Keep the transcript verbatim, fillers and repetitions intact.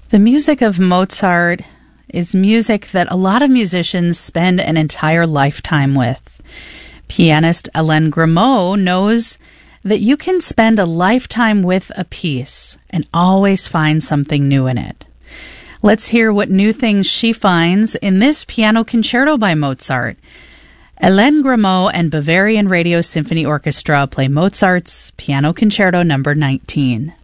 The music of Mozart is music that a lot of musicians spend an entire lifetime with. Pianist Hélène Grimaud knows that you can spend a lifetime with a piece and always find something new in it. Let's hear what new things she finds in this piano concerto by Mozart. Hélène Grimaud and Bavarian Radio Symphony Orchestra play Mozart's Piano Concerto number nineteen.